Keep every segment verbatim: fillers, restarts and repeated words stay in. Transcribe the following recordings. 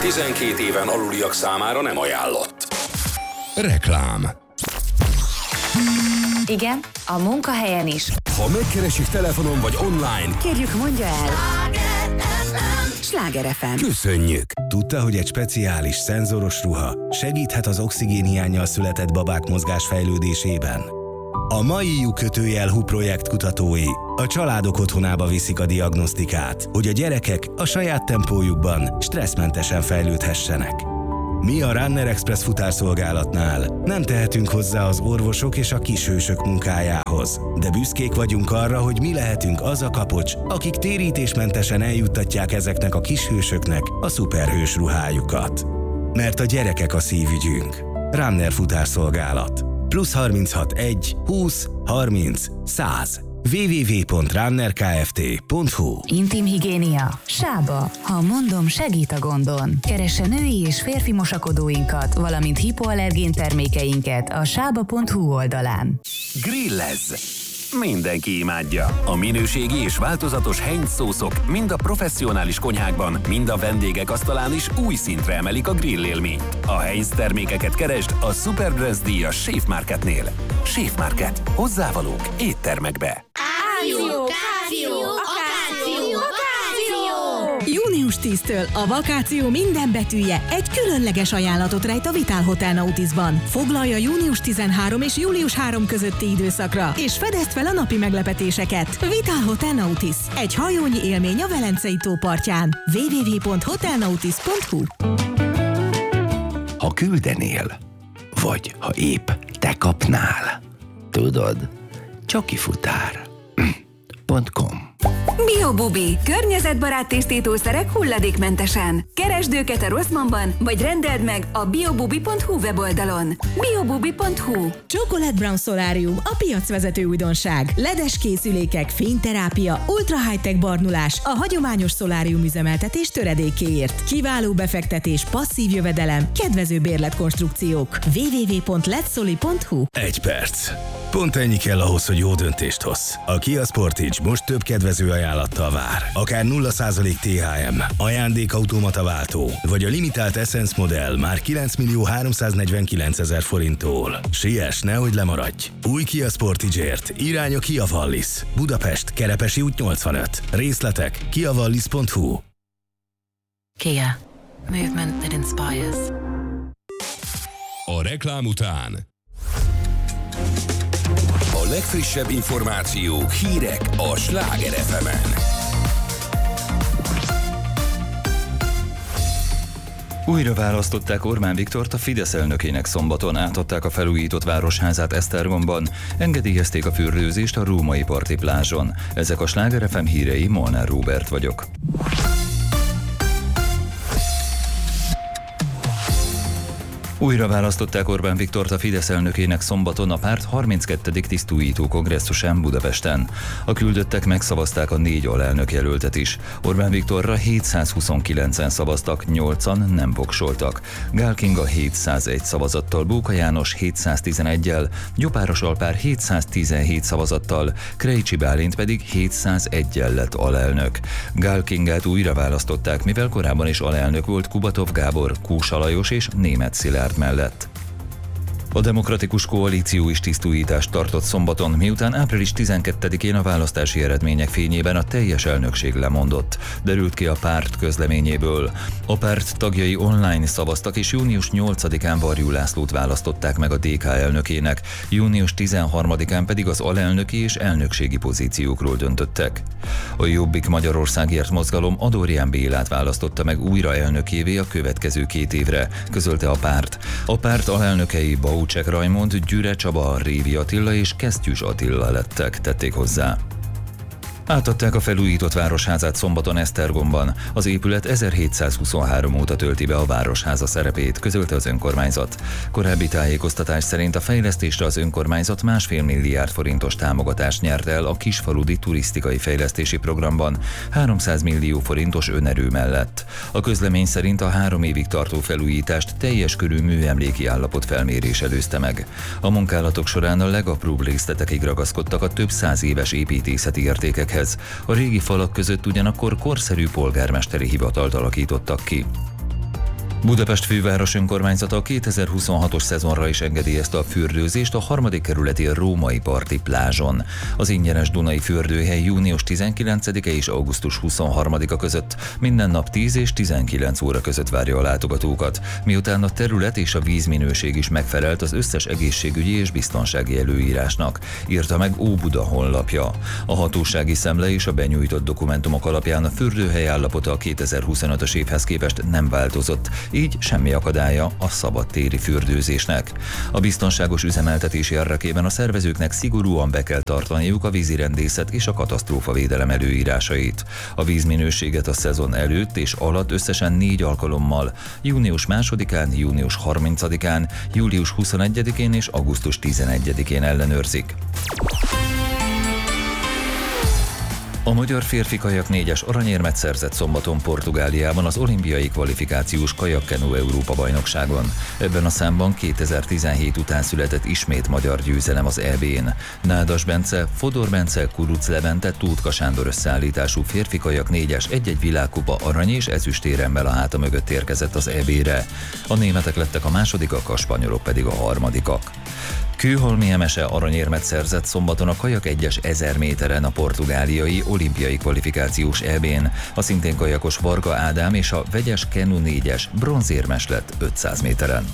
tizenkét éven aluliak számára nem ajánlott. Reklám. Igen, a munkahelyen is. Ha megkeresik telefonon vagy online, kérjük, mondja el. Sláger ef em. Köszönjük! Tudta, hogy egy speciális szenzoros ruha segíthet az oxigénhiánnyal született babák mozgásfejlődésében? A mai lyukkötőjel hú projekt kutatói a családok otthonába viszik a diagnosztikát, hogy a gyerekek a saját tempójukban stresszmentesen fejlődhessenek. Mi a Runner Express futárszolgálatnál nem tehetünk hozzá az orvosok és a kishősök munkájához, de büszkék vagyunk arra, hogy mi lehetünk az a kapocs, akik térítésmentesen eljuttatják ezeknek a kishősöknek a szuperhős ruhájukat. Mert a gyerekek a szívügyünk. Runner futárszolgálat. Plusz harminchat egy húsz harminc száz. double-u double-u double-u pont runner kft pont hu. Intim higiénia. Sába. Ha mondom, segít a gondon. Keresse női és férfi mosakodóinkat, valamint hipoallergén termékeinket a sába pont hu oldalán. Grillezz! Mindenki imádja. A minőségi és változatos Heinz szószok mind a professzionális konyhákban, mind a vendégek asztalán is új szintre emelik a grillélményt. A Heinz termékeket keresd a Superbrands díjas Chef Marketnél. Chef Market. Hozzávalók éttermekbe. Áció! Káció! Akáció! Akáció! június tíztől a vakáció minden betűje egy különleges ajánlatot rejt a Vitál Hotel Nautisban. Foglalja június tizenharmadika és július harmadika közötti időszakra, és fedezd fel a napi meglepetéseket. Vitál Hotel Nautis. Egy hajónyi élmény a Velencei tó partján. double-u double-u double-u pont hotel nautis pont hu. Ha küldenél, vagy ha épp te kapnál, tudod, csokifutár pont com. Biobubi. Környezetbarát tisztítószerek hulladékmentesen. Keresd őket a Rossmannban, vagy rendeld meg a biobubi pont hu weboldalon. biobubi pont hu. Chocolate Brown Solarium, a piacvezető újdonság. ledes készülékek, fényterápia, ultra high-tech barnulás, a hagyományos szolárium üzemeltetés töredékéért. Kiváló befektetés, passzív jövedelem, kedvező bérletkonstrukciók. double-u double-u double-u pont letsoli pont hu. Egy perc. Pont ennyi kell ahhoz, hogy jó döntést hozz. A Kia Sportage most több kedvező ajánlattal vár. Akár nulla százalék té há em, ajándékautomata váltó, vagy a limitált Essence modell már kilenc millió háromszáznegyvenkilencezer forinttól. Siess, nehogy lemaradj! Új Kia Sportage-ért irány a Kia Wallis. Budapest, Kerepesi út nyolcvanöt. Részletek kia wallis pont hu. Kia. Movement that inspires. A reklám után A legfrissebb információk, hírek a Sláger ef emen. Újra választották Orbán Viktort a Fidesz elnökének szombaton, átadták a felújított városházát Esztergomban, engedélyezték a fürdőzést a római parti plázson. Ezek a Sláger ef em hírei, Molnár Róbert vagyok. Újra választották Orbán Viktort a Fidesz elnökének szombaton a párt harminckettedik tisztújító kongresszusán Budapesten. A küldöttek megszavazták a négy alelnök jelöltet is. Orbán Viktorra hétszázhuszonkilencen szavaztak, nyolcan nem voksoltak. Gál Kinga hétszázegy szavazattal, Bóka János hétszáztizeneggyel, Gyopáros Alpár hétszáztizenhét szavazattal, Krejcsi Bálint pedig hétszázegyel lett alelnök. Gál Kingát újra választották, mivel korábban is alelnök volt Kubatov Gábor, Kósa Lajos és Németh Szilárd mellett. A Demokratikus Koalíció is tisztújítást tartott szombaton, miután április tizenkettedikén a választási eredmények fényében a teljes elnökség lemondott, derült ki a párt közleményéből. A párt tagjai online szavaztak, és június nyolcadikán Varjú Lászlót választották meg a dé ká elnökének, június tizenharmadikán pedig az alelnöki és elnökségi pozíciókról döntöttek. A Jobbik Magyarországért mozgalom Adorján Bélát választotta meg újra elnökévé a következő két évre, közölte a párt. A párt alelnökei Baucsek Rajmond, Gyüre Csaba, Révi Attila és Kesztyűs Attila lettek, tették hozzá. Átadták a felújított városházát szombaton Esztergomban. Az épület ezerhétszázhuszonhárom óta tölti be a városháza szerepét, közölte az önkormányzat. Korábbi tájékoztatás szerint a fejlesztésre az önkormányzat másfél milliárd forintos támogatást nyert el a kisfaludi turisztikai fejlesztési programban háromszáz millió forintos önerő mellett. A közlemény szerint a három évig tartó felújítást teljes körű műemléki állapot felmérés előzte meg. A munkálatok során a legapróbb részletekig ragaszkodtak a több száz éves építészeti értékek. A régi falak között ugyanakkor korszerű polgármesteri hivatalt alakítottak ki. Budapest főváros önkormányzata a kétezer-huszonhatos szezonra is engedélyezte a fürdőzést a harmadik kerületi Római parti plázson. Az ingyenes Dunai fürdőhely június tizenkilencedike és augusztus huszonharmadika között minden nap tíz és tizenkilenc óra között várja a látogatókat, miután a terület és a vízminőség is megfelelt az összes egészségügyi és biztonsági előírásnak, írta meg Óbuda honlapja. A hatósági szemle és a benyújtott dokumentumok alapján a fürdőhely állapota a kétezer-huszonötös évhez képest nem változott, így semmi akadálya a szabadtéri fürdőzésnek. A biztonságos üzemeltetés érdekében a szervezőknek szigorúan be kell tartaniuk a vízirendészet és a katasztrófavédelem előírásait. A vízminőséget a szezon előtt és alatt összesen négy alkalommal, június másodikán, június harmincadikán, július huszonegyedikén és augusztus tizenegyedikén ellenőrzik. A magyar férfi kajak négyes aranyérmet szerzett szombaton Portugáliában az olimpiai kvalifikációs kajakkenu Európa-bajnokságon. Ebben a számban kétezer-tizenhét után született ismét magyar győzelem az é bén. Nádas Bence, Fodor Bence, Kuruc Levente, Tótka Sándor összeállítású férfi kajak négyes egy-egy világkupa arany és ezüstéremmel a háta mögött érkezett az é bére. A németek lettek a másodikak, a spanyolok pedig a harmadikak. Kőholmi Emese aranyérmet szerzett szombaton a kajak egyes ezer méteren a portugáliai olimpiai kvalifikációs é bén. A szintén kajakos Varga Ádám és a vegyes kenu négyes bronzérmes lett ötszáz méteren.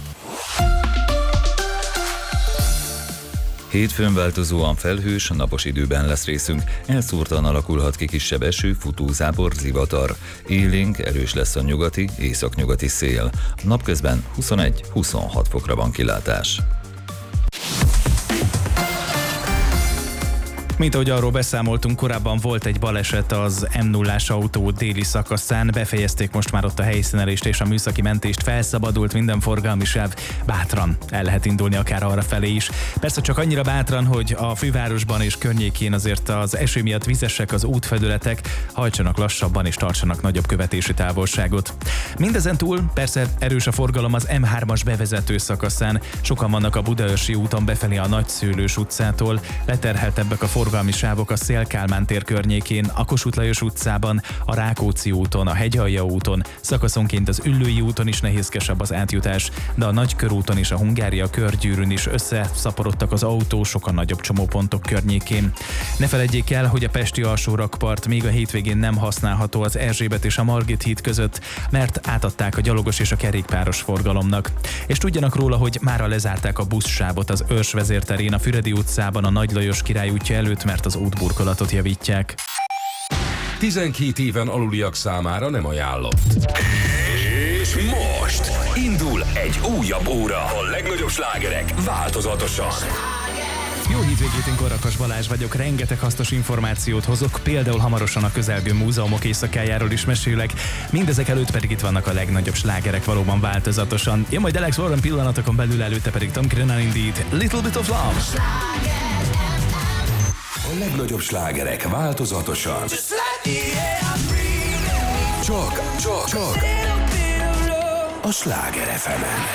Hétfőn változóan felhős, napos időben lesz részünk, elszórtan alakulhat ki kisebb eső, futózápor, zivatar. Élénk, erős lesz a nyugati, északnyugati szél. Napközben huszonegy-huszonhat fokra van kilátás. Mint ahogy arról beszámoltunk, korábban volt egy baleset az em nullás autó déli szakaszán, befejezték most már ott a helyszínelést és a műszaki mentést, felszabadult minden forgalmi sáv, bátran el lehet indulni akár arra felé is. Persze csak annyira bátran, hogy a fővárosban és környékén azért az eső miatt vizesek az útfelületek, hajtsanak lassabban és tartsanak nagyobb követési távolságot. Mindezen túl persze erős a forgalom az em hármas bevezető szakaszán, sokan vannak a Budaörsi úton befelé a Nagyszőlős utcától, leterheltebbek a forgalmi sávok a Széll-Kálmán tér környékén, a Kossuth Lajos utcában, a Rákóczi úton, a Hegyalja úton, szakaszonként az Üllői úton is nehézkesebb az átjutás, de a Nagykörúton és a Hungária körgyűrűn is összeszaporodtak az autók sokkal nagyobb csomópontok környékén. Ne feledjék el, hogy a pesti alsórakpart még a hétvégén nem használható az Erzsébet és a Margit híd között, mert átadták a gyalogos és a kerékpáros forgalomnak. És tudjanak róla, hogy mára lezárták a buszsávot az Őrs vezérterén, a Füredi utcában, a Nagy Lajos Király útja előtt, mert az útburkolatot javítják. tizenkét éven aluliak számára nem ajánlott. És most indul egy újabb óra. A legnagyobb slágerek változatosan. Jó hétvégét, én Korakas Balázs vagyok, rengeteg hasznos információt hozok, például hamarosan a közelgő múzeumok éjszakájáról is mesélek, mindezek előtt pedig itt vannak a legnagyobb slágerek valóban változatosan. Jön majd Alex Warren pillanatokon belül, előtte pedig Tom Grennan Indeed, Little Bit of Love. A legnagyobb slágerek változatosan. Csak, csak, csak a Sláger ef emen.